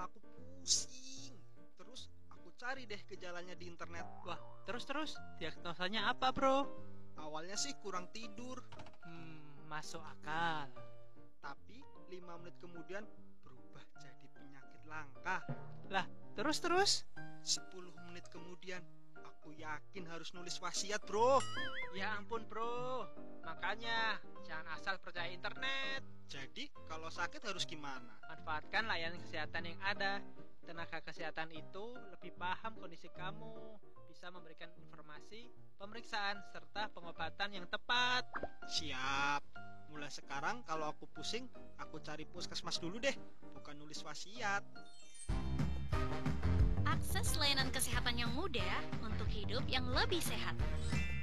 aku pusing. Terus aku cari deh gejalanya di internet. Wah, terus diagnosanya apa, bro? Awalnya sih kurang tidur, Masuk akal. tapi 5 menit kemudian berubah jadi penyakit langka. Lah, terus? 10 menit kemudian aku yakin harus nulis wasiat, bro. Ya ampun, bro. Makanya jangan asal percaya internet. Jadi kalau sakit harus gimana? Manfaatkan layanan kesehatan yang ada. Tenaga kesehatan itu lebih paham kondisi kamu, bisa memberikan informasi, pemeriksaan, serta pengobatan yang tepat. Siap. Mulai sekarang kalau aku pusing, aku cari puskesmas dulu deh, bukan nulis wasiat. Akses layanan kesehatan yang mudah untuk hidup yang lebih sehat.